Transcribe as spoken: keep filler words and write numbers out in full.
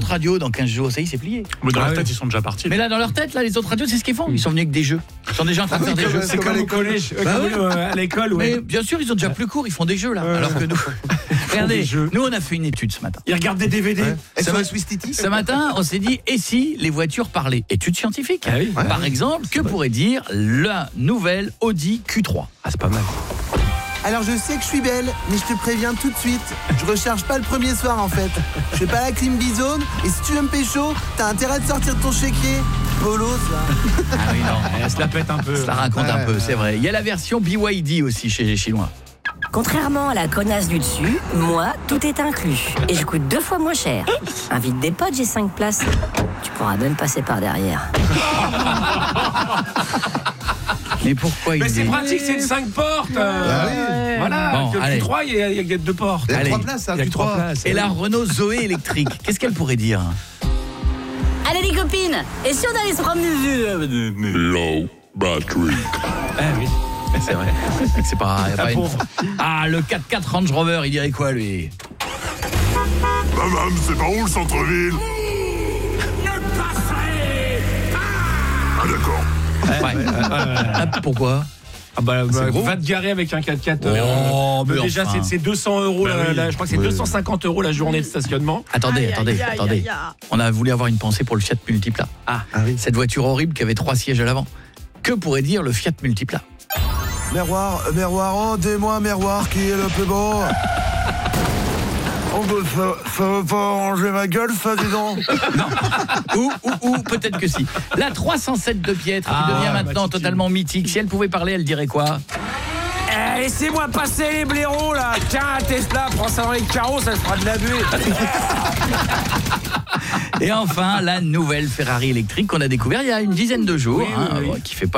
autres radios, dans quinze jours, ça y est, c'est plié. Mais dans Ah leur oui. tête, ils sont déjà partis. Mais là, dans leur tête, là, les autres radios, c'est ce qu'ils font. Ils sont venus avec des jeux. Ils sont déjà en train de faire des jeux. C'est comme au collège, euh, comme euh, à l'école, Mais ouais. bien sûr, ils ont déjà plus court, ils font des jeux là. Alors que nous, regardez, des jeux. nous on a fait une étude ce matin. Ils regardent des D V D. Ce, ma- ce matin, on s'est dit, et si les voitures parlaient? Étude scientifique. Ah oui. Par exemple, que pourrait dire la nouvelle Audi Q trois? Ah, c'est pas mal. Alors je sais que je suis belle, mais je te préviens tout de suite, je recharge pas le premier soir en fait. Je fais pas la clim bizone, et si tu veux me pécho, t'as intérêt de sortir de ton chéquier. Polo, ça. Ah oui, non. Elle se la pète un peu. Ça raconte un peu, c'est vrai. Il y a la version B Y D aussi chez les Chinois. Contrairement à la connasse du dessus, moi, tout est inclus. Et je coûte deux fois moins cher. Invite des potes, j'ai cinq places. Tu pourras même passer par derrière. Mais pourquoi il Mais c'est dit- pratique, c'est une cinq portes. euh, Voilà, Bon, que le allez. Q trois, il y, a- il y a deux portes. Il y a Allez. trois places, hein, Il y a Q trois trois. places. Et la Renault Zoé électrique, qu'est-ce qu'elle pourrait dire? Allez les copines, et si on allait se promener Low battery. Ah oui. C'est vrai. C'est pas, y a La pas une- pauvre. Ah, le quatre quatre Range Rover, il dirait quoi lui? Madame, c'est par où le centre-ville? Ah d'accord. Ouais. Ah, pourquoi? Ah bah, bah, gros. va te garer avec un quatre quatre. Oh, mais euh, déjà, enfin. c'est c'est deux cents euros. Bah la- oui. la- je crois que c'est Oui. deux cent cinquante euros la journée de stationnement. Attendez, Aïe, attendez, aïe, aïe, attendez. aïe, aïe. On a voulu avoir une pensée pour le Fiat Multipla. Ah, Cette voiture horrible qui avait trois sièges à l'avant. Que pourrait dire le Fiat Multipla? Miroir, euh, miroir, oh, dis-moi, miroir, qui est le plus beau? Oh, bah, ça, ça va pas ranger ma gueule, ça, dis donc. Ou, ou, ou, peut-être que si. La trois cent sept de Pietre, qui Ah, devient bah, maintenant Titi. totalement mythique. Si elle pouvait parler, elle dirait quoi? Eh, laissez-moi passer les blaireaux là. Tiens, un Tesla, prends ça dans les carreaux, ça se fera de la buée. Et enfin, la nouvelle Ferrari électrique qu'on a découvert il y a une dizaine de jours, Oui, oui, hein, oui. qui fait pas